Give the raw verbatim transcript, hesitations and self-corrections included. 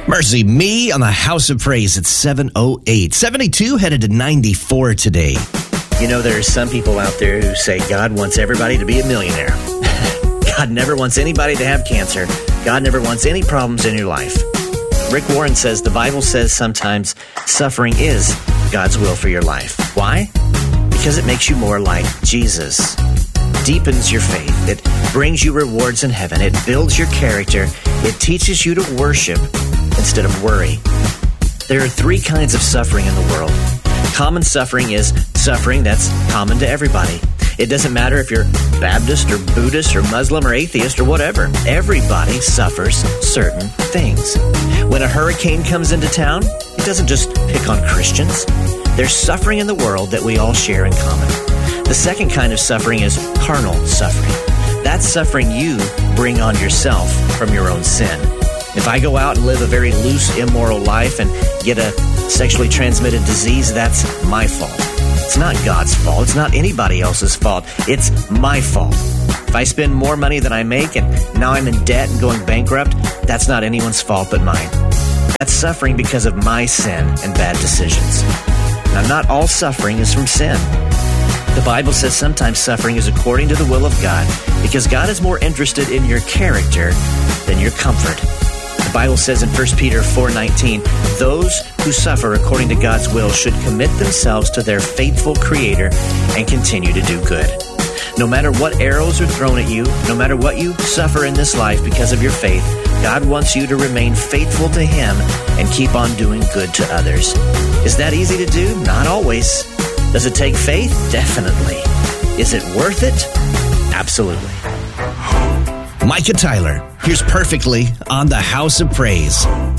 Mercy Me on the House of Praise at seven oh eight. seventy-two headed to ninety-four today. You know, there are some people out there who say God wants everybody to be a millionaire. God never wants anybody to have cancer. God never wants any problems in your life. Rick Warren says the Bible says sometimes suffering is God's will for your life. Why? Because it makes you more like Jesus. Deepens your faith. It brings you rewards in heaven. It builds your character. It teaches you to worship instead of worry. There are three kinds of suffering in the world. Common suffering is suffering that's common to everybody. It doesn't matter if you're Baptist or Buddhist or Muslim or atheist or whatever. Everybody suffers certain things. When a hurricane comes into town, it doesn't just pick on Christians. There's suffering in the world that we all share in common. The second kind of suffering is carnal suffering. That's suffering you bring on yourself from your own sin. If I go out and live a very loose, immoral life and get a sexually transmitted disease, that's my fault. It's not God's fault. It's not anybody else's fault. It's my fault. If I spend more money than I make and now I'm in debt and going bankrupt, that's not anyone's fault but mine. That's suffering because of my sin and bad decisions. Now, not all suffering is from sin. The Bible says sometimes suffering is according to the will of God because God is more interested in your character than your comfort. The Bible says in First Peter four nineteen, those who suffer according to God's will should commit themselves to their faithful Creator and continue to do good. No matter what arrows are thrown at you, no matter what you suffer in this life because of your faith, God wants you to remain faithful to Him and keep on doing good to others. Is that easy to do? Not always. Does it take faith? Definitely. Is it worth it? Absolutely. Micah Tyler, here's Perfectly on the House of Praise.